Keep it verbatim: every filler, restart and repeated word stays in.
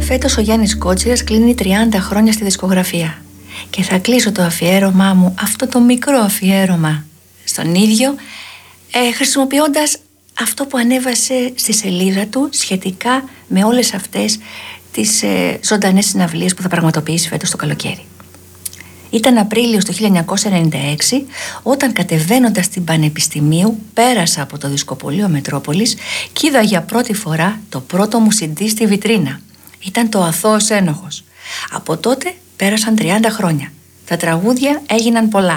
φέτος ο Γιάννης Κότσιρας κλείνει τριάντα χρόνια στη δισκογραφία. Και θα κλείσω το αφιέρωμά μου, αυτό το μικρό αφιέρωμα, στον ίδιο, ε, χρησιμοποιώντας αυτό που ανέβασε στη σελίδα του σχετικά με όλες αυτές τις ε, ζωντανές συναυλίες που θα πραγματοποιήσει φέτος το καλοκαίρι. Ήταν Απρίλιος του χίλια εννιακόσια ενενήντα έξι, όταν κατεβαίνοντας στην Πανεπιστημίου πέρασα από το δισκοπωλείο Μετρόπολης και είδα για πρώτη φορά το πρώτο μου σι ντι στη βιτρίνα. Ήταν το Αθώος Ένοχος. Από τότε πέρασαν τριάντα χρόνια. Τα τραγούδια έγιναν πολλά.